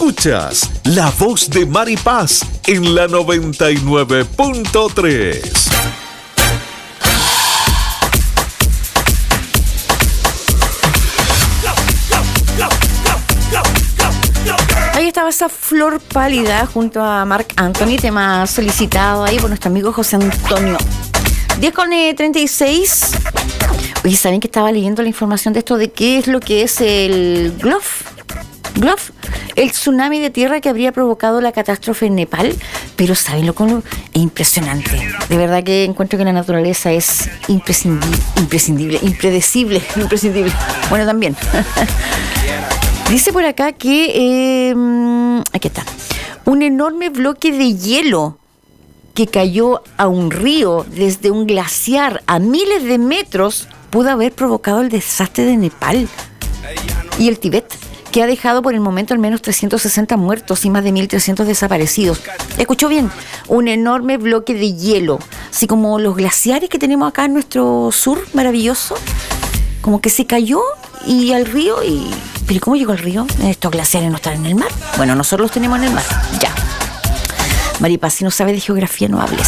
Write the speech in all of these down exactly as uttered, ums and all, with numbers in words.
Escuchas La Voz de Maripaz en la noventa y nueve punto tres. Ahí estaba esa flor pálida junto a Marc Anthony, tema solicitado ahí por nuestro amigo José Antonio. diez con treinta y seis. Oye, ¿saben que estaba leyendo la información de esto de qué es lo que es el GLOF? GLOF, el tsunami de tierra que habría provocado la catástrofe en Nepal. Pero ¿saben lo que es impresionante? De verdad que encuentro que la naturaleza es imprescindible, imprescindible, impredecible, imprescindible. Bueno, también. Dice por acá que eh, aquí está, un enorme bloque de hielo que cayó a un río desde un glaciar a miles de metros pudo haber provocado el desastre de Nepal y el Tíbet, que ha dejado por el momento al menos trescientos sesenta muertos y más de mil trescientos desaparecidos. ¿Escuchó bien? Un enorme bloque de hielo, así como los glaciares que tenemos acá en nuestro sur maravilloso, como que se cayó y al río y... ¿Pero cómo llegó al río? ¿Estos glaciares no están en el mar? Bueno, nosotros los tenemos en el mar, ya. Maripaz, si no sabes de geografía, no hables.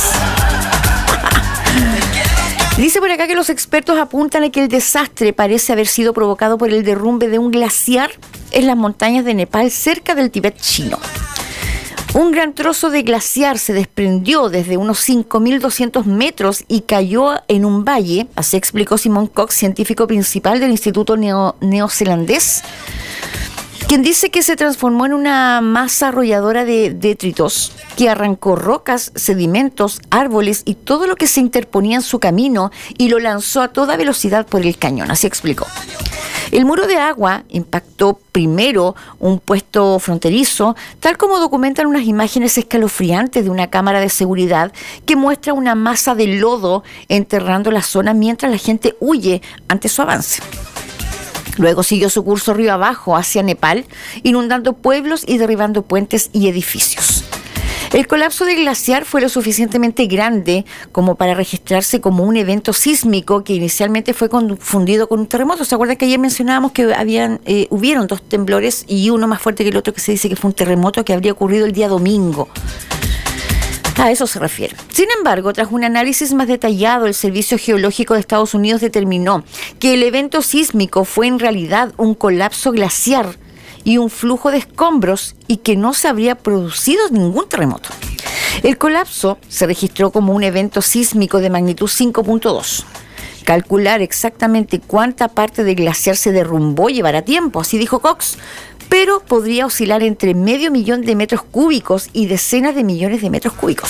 Dice por acá que los expertos apuntan a que el desastre parece haber sido provocado por el derrumbe de un glaciar en las montañas de Nepal, cerca del Tíbet chino. Un gran trozo de glaciar se desprendió desde unos cinco mil doscientos metros y cayó en un valle, así explicó Simon Cox, científico principal del Instituto Neo- Neozelandés, quien dice que se transformó en una masa arrolladora de detritos que arrancó rocas, sedimentos, árboles y todo lo que se interponía en su camino y lo lanzó a toda velocidad por el cañón, así explicó. El muro de agua impactó primero un puesto fronterizo, tal como documentan unas imágenes escalofriantes de una cámara de seguridad que muestra una masa de lodo enterrando la zona mientras la gente huye ante su avance. Luego siguió su curso río abajo hacia Nepal, inundando pueblos y derribando puentes y edificios. El colapso del glaciar fue lo suficientemente grande como para registrarse como un evento sísmico que inicialmente fue confundido con un terremoto. ¿Se acuerdan que ayer mencionábamos que habían, eh, hubieron dos temblores y uno más fuerte que el otro que se dice que fue un terremoto que habría ocurrido el día domingo? A eso se refiere. Sin embargo, tras un análisis más detallado, el Servicio Geológico de Estados Unidos determinó que el evento sísmico fue en realidad un colapso glaciar y un flujo de escombros y que no se habría producido ningún terremoto. El colapso se registró como un evento sísmico de magnitud cinco punto dos. Calcular exactamente cuánta parte del glaciar se derrumbó llevará tiempo, así dijo Cox, pero podría oscilar entre medio millón de metros cúbicos y decenas de millones de metros cúbicos.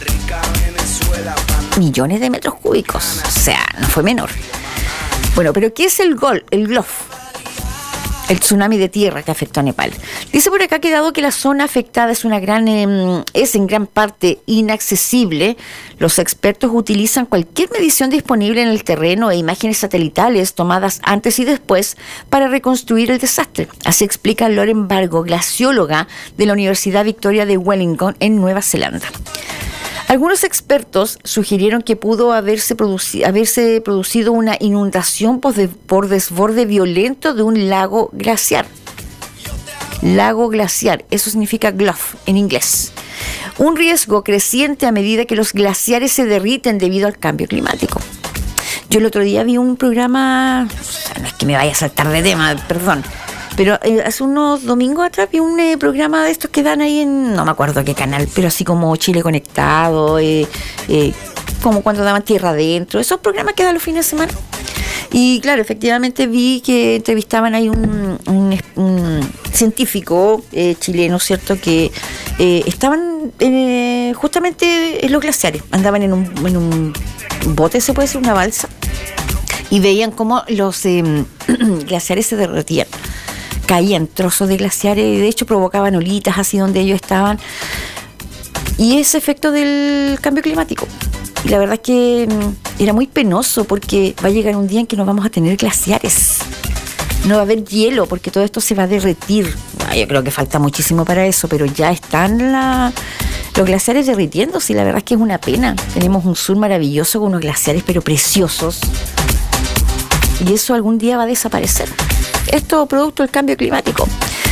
Millones de metros cúbicos, o sea, no fue menor. Bueno, pero ¿qué es el gol, el GLOF? El tsunami de tierra que afectó a Nepal. Dice por acá que dado que la zona afectada es una gran eh, es en gran parte inaccesible, los expertos utilizan cualquier medición disponible en el terreno e imágenes satelitales tomadas antes y después para reconstruir el desastre. Así explica Lauren Bargo, glacióloga de la Universidad Victoria de Wellington en Nueva Zelanda. Algunos expertos sugirieron que pudo haberse, produci- haberse producido una inundación por, de- por desborde violento de un lago glaciar. Lago glaciar, eso significa GLOF en inglés. Un riesgo creciente a medida que los glaciares se derriten debido al cambio climático. Yo el otro día vi un programa, o sea, no es que me vaya a saltar de tema, perdón, pero eh, hace unos domingos atrás vi un eh, programa de estos que dan ahí en, no me acuerdo qué canal, pero así como Chile Conectado, eh, eh, como cuando daban Tierra Adentro, esos programas que dan los fines de semana. Y claro, efectivamente vi que entrevistaban ahí un, un, un científico eh, chileno, ¿cierto? Que eh, estaban eh, justamente en los glaciares, andaban en un, en un bote, se puede decir, una balsa, y veían cómo los eh, glaciares se derretían. Caían trozos de glaciares y de hecho provocaban olitas así donde ellos estaban. Y ese efecto del cambio climático. Y la verdad es que mm, era muy penoso porque va a llegar un día en que no vamos a tener glaciares. No va a haber hielo porque todo esto se va a derretir. Ah, yo creo que falta muchísimo para eso, pero ya están la, los glaciares derritiéndose y la verdad es que es una pena. Tenemos un sur maravilloso con unos glaciares pero preciosos. Y eso algún día va a desaparecer. Esto producto del cambio climático.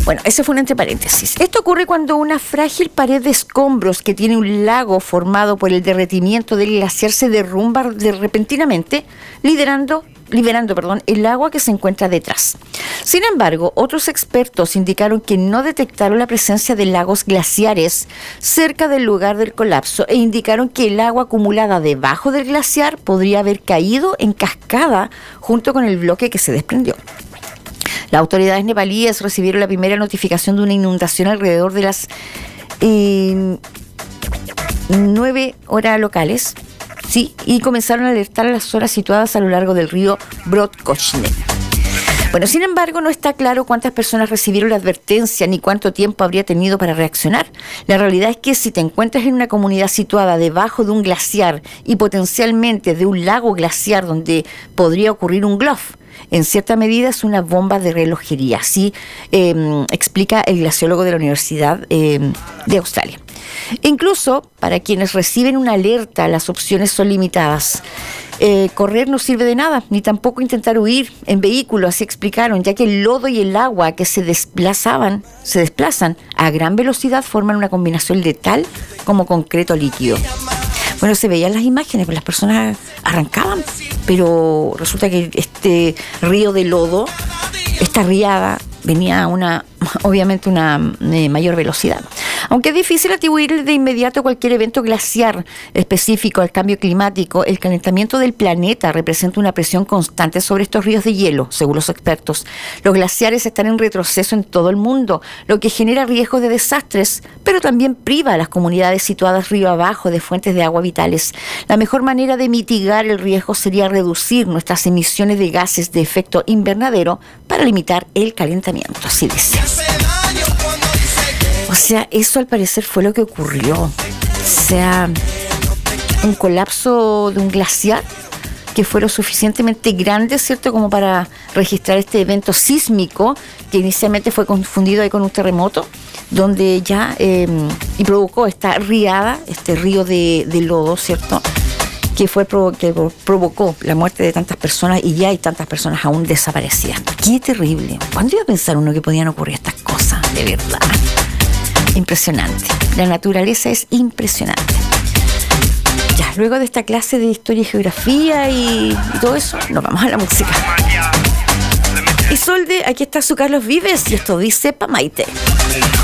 Bueno, ese fue un entre paréntesis. Esto ocurre cuando una frágil pared de escombros que tiene un lago formado por el derretimiento del glaciar se derrumba de repentinamente, liderando, liberando perdón, el agua que se encuentra detrás. Sin embargo, otros expertos indicaron que no detectaron la presencia de lagos glaciares cerca del lugar del colapso e indicaron que el agua acumulada debajo del glaciar podría haber caído en cascada junto con el bloque que se desprendió. Las autoridades nepalíes recibieron la primera notificación de una inundación alrededor de las eh, nueve horas locales, sí, y comenzaron a alertar a las zonas situadas a lo largo del río Brodkochne. Bueno, sin embargo, no está claro cuántas personas recibieron la advertencia ni cuánto tiempo habría tenido para reaccionar. La realidad es que si te encuentras en una comunidad situada debajo de un glaciar y potencialmente de un lago glaciar donde podría ocurrir un glof, en cierta medida es una bomba de relojería, así eh, explica el glaciólogo de la Universidad eh, de Australia. Incluso para quienes reciben una alerta, las opciones son limitadas. Eh, correr no sirve de nada, ni tampoco intentar huir en vehículo, así explicaron, ya que el lodo y el agua que se desplazaban, se desplazan a gran velocidad forman una combinación letal como concreto líquido. Bueno, se veían las imágenes, pues las personas arrancaban, pero resulta que este río de lodo, esta riada, venía a una, obviamente, una eh, mayor velocidad. Aunque es difícil atribuir de inmediato cualquier evento glaciar específico al cambio climático, el calentamiento del planeta representa una presión constante sobre estos ríos de hielo, según los expertos. Los glaciares están en retroceso en todo el mundo, lo que genera riesgos de desastres, pero también priva a las comunidades situadas río abajo de fuentes de agua vitales. La mejor manera de mitigar el riesgo sería reducir nuestras emisiones de gases de efecto invernadero para limitar el calentamiento, así dice. O sea, eso al parecer fue lo que ocurrió. O sea, un colapso de un glaciar que fue lo suficientemente grande, ¿cierto?, como para registrar este evento sísmico que inicialmente fue confundido ahí con un terremoto, donde ya, eh, y provocó esta riada, este río de, de lodo, ¿cierto?, que fue que provocó la muerte de tantas personas, y ya hay tantas personas aún desaparecidas. ¡Qué terrible! ¿Cuándo iba a pensar uno que podían ocurrir estas cosas? De verdad. Impresionante. La naturaleza es impresionante. Ya, luego de esta clase de historia y geografía y, y todo eso, nos vamos a la música. Isolde, aquí está su Carlos Vives y esto dice Pa' Maite.